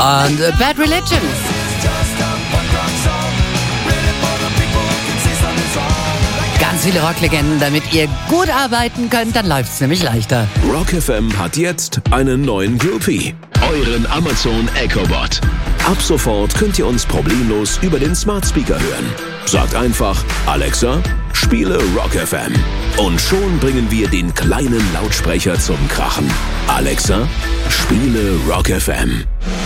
und Bad Religion. Ganz viele Rocklegenden, damit ihr gut arbeiten könnt, dann läuft's nämlich leichter. Rock FM hat jetzt einen neuen Groupie, euren Amazon Echobot. Ab sofort könnt ihr uns problemlos über den Smart Speaker hören. Sagt einfach, Alexa, spiele Rock FM. Und schon bringen wir den kleinen Lautsprecher zum Krachen. Alexa, spiele Rock FM.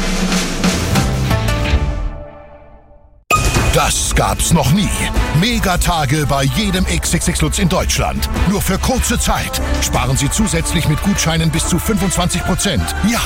Das gab's noch nie. Megatage bei jedem XXX Lutz in Deutschland. Nur für kurze Zeit. Sparen Sie zusätzlich mit Gutscheinen bis zu 25%. Ja,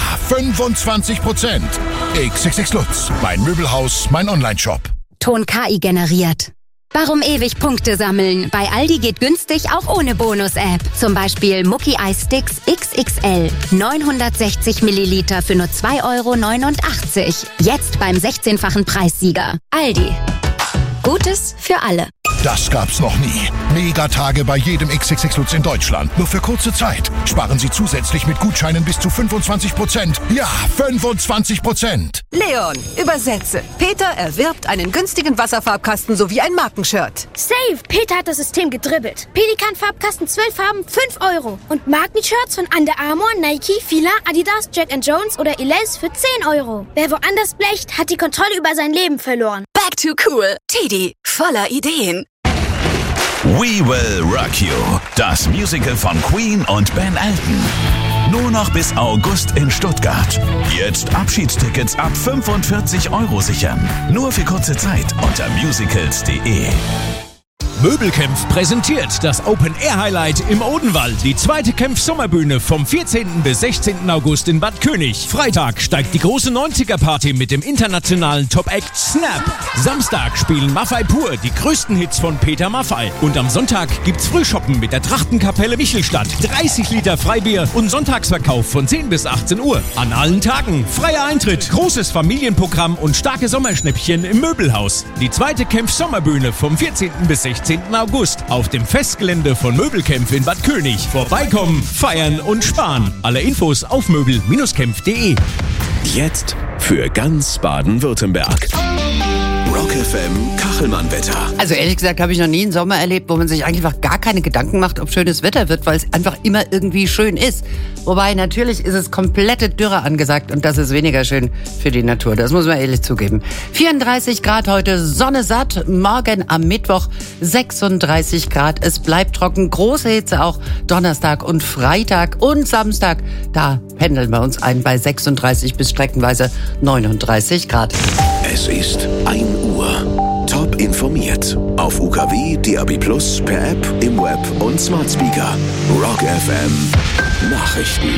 25%. XXX Lutz. Mein Möbelhaus, mein Onlineshop. Ton KI generiert. Warum ewig Punkte sammeln? Bei Aldi geht günstig auch ohne Bonus-App. Zum Beispiel Mucki Eis Sticks XXL. 960 Milliliter für nur 2,89 €. Jetzt beim 16-fachen Preissieger. Aldi. Gutes für alle. Das gab's noch nie. Megatage bei jedem XXX Lutz in Deutschland. Nur für kurze Zeit. Sparen Sie zusätzlich mit Gutscheinen bis zu 25%. Ja, 25%. Leon, übersetze. Peter erwirbt einen günstigen Wasserfarbkasten sowie ein Markenshirt. Save! Peter hat das System gedribbelt. Pelikan-Farbkasten 12 Farben, 5 €. Und Markenshirts von Under Armour, Nike, Fila, Adidas, Jack & Jones oder Elize für 10 €. Wer woanders blecht, hat die Kontrolle über sein Leben verloren. Back to cool. Teddy, voller Ideen. We Will Rock You, das Musical von Queen und Ben Elton. Nur noch bis August in Stuttgart. Jetzt Abschiedstickets ab 45 € sichern. Nur für kurze Zeit unter musicals.de. Möbelkämpf präsentiert das Open-Air-Highlight im Odenwald. Die zweite Kämpf-Sommerbühne vom 14. bis 16. August in Bad König. Freitag steigt die große 90er-Party mit dem internationalen Top-Act Snap. Samstag spielen Maffei Pur die größten Hits von Peter Maffei. Und am Sonntag gibt's Frühshoppen mit der Trachtenkapelle Michelstadt. 30 Liter Freibier und Sonntagsverkauf von 10 bis 18 Uhr. An allen Tagen freier Eintritt, großes Familienprogramm und starke Sommerschnäppchen im Möbelhaus. Die zweite Kämpf-Sommerbühne vom 14. bis 16. August auf dem Festgelände von Möbelkämpf in Bad König. Vorbeikommen, feiern und sparen. Alle Infos auf möbel-kämpf.de. Jetzt für ganz Baden-Württemberg. Rock FM Kachelmann-Wetter. Also ehrlich gesagt habe ich noch nie einen Sommer erlebt, wo man sich eigentlich einfach gar keine Gedanken macht, ob schönes Wetter wird, weil es einfach immer irgendwie schön ist. Wobei natürlich ist es komplette Dürre angesagt und das ist weniger schön für die Natur. Das muss man ehrlich zugeben. 34 Grad heute, Sonne satt. Morgen am Mittwoch 36 Grad. Es bleibt trocken, große Hitze auch Donnerstag und Freitag und Samstag. Da pendeln wir uns ein bei 36 bis streckenweise 39 Grad. Es ist 1 Uhr. Top informiert. Auf UKW, DAB+, per App, im Web und Smart Speaker. Rock FM Nachrichten.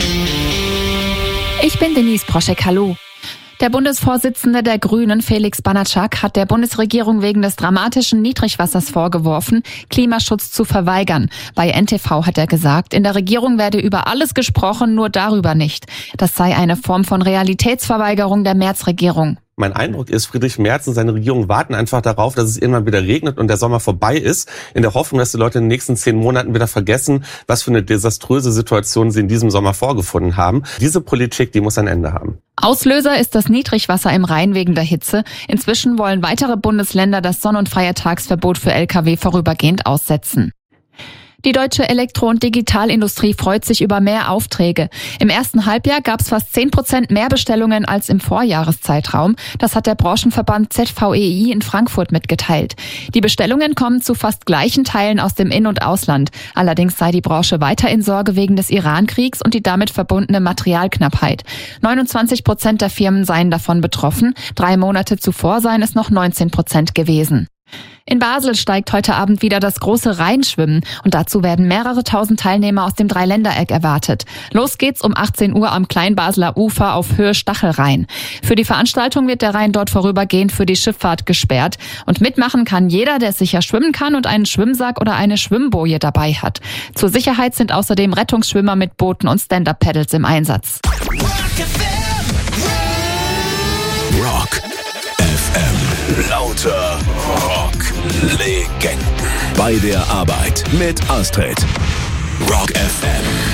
Ich bin Denise Proschek, hallo. Der Bundesvorsitzende der Grünen, Felix Banatschak, hat der Bundesregierung wegen des dramatischen Niedrigwassers vorgeworfen, Klimaschutz zu verweigern. Bei NTV hat er gesagt, in der Regierung werde über alles gesprochen, nur darüber nicht. Das sei eine Form von Realitätsverweigerung der Merz-Regierung. Mein Eindruck ist, Friedrich Merz und seine Regierung warten einfach darauf, dass es irgendwann wieder regnet und der Sommer vorbei ist, in der Hoffnung, dass die Leute in den nächsten 10 Monaten wieder vergessen, was für eine desaströse Situation sie in diesem Sommer vorgefunden haben. Diese Politik, die muss ein Ende haben. Auslöser ist das Niedrigwasser im Rhein wegen der Hitze. Inzwischen wollen weitere Bundesländer das Sonn- und Feiertagsverbot für Lkw vorübergehend aussetzen. Die deutsche Elektro- und Digitalindustrie freut sich über mehr Aufträge. Im ersten Halbjahr gab es fast 10% mehr Bestellungen als im Vorjahreszeitraum. Das hat der Branchenverband ZVEI in Frankfurt mitgeteilt. Die Bestellungen kommen zu fast gleichen Teilen aus dem In- und Ausland. Allerdings sei die Branche weiter in Sorge wegen des Iran-Kriegs und die damit verbundene Materialknappheit. 29% der Firmen seien davon betroffen. 3 Monate zuvor seien es noch 19% gewesen. In Basel steigt heute Abend wieder das große Rheinschwimmen und dazu werden mehrere tausend Teilnehmer aus dem Dreiländereck erwartet. Los geht's um 18 Uhr am Kleinbasler Ufer auf Höhe Stachelrhein. Für die Veranstaltung wird der Rhein dort vorübergehend für die Schifffahrt gesperrt und mitmachen kann jeder, der sicher schwimmen kann und einen Schwimmsack oder eine Schwimmboje dabei hat. Zur Sicherheit sind außerdem Rettungsschwimmer mit Booten und Stand-Up-Paddles im Einsatz. Rock FM. Lauter Rock-Legenden. Bei der Arbeit mit Astrid. Rock FM.